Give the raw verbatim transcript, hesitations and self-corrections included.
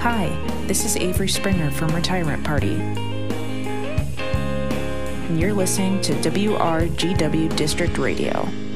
Hi, this is Avery Springer from Retirement Party. And you're listening to W R G W District Radio.